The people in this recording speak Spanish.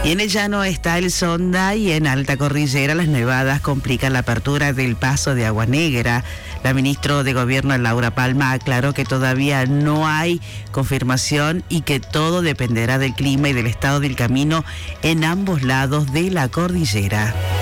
Y en el llano está el Sonda y en Alta Cordillera las nevadas complican la apertura del paso de Agua Negra. La ministra de Gobierno, Laura Palma, aclaró que todavía no hay confirmación y que todo dependerá del clima y del estado del camino en ambos lados de la cordillera.